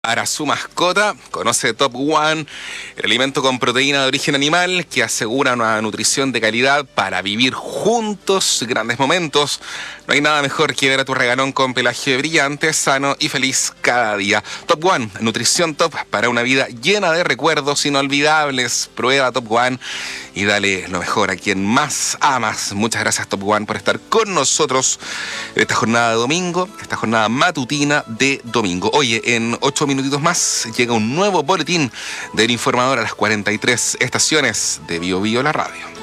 Para su mascota, conoce Top One, el alimento con proteína de origen animal que asegura una nutrición de calidad para vivir juntos grandes momentos. No hay nada mejor que ver a tu regalón con pelaje brillante, sano y feliz cada día. Top One, nutrición top para una vida llena de recuerdos inolvidables. Prueba Top One y dale lo mejor a quien más amas. Muchas gracias Top One por estar con nosotros en esta jornada de domingo, esta jornada matutina de domingo. Oye, en 8 minutitos más llega un nuevo boletín del informador a las 43 estaciones de Bio Bio la radio.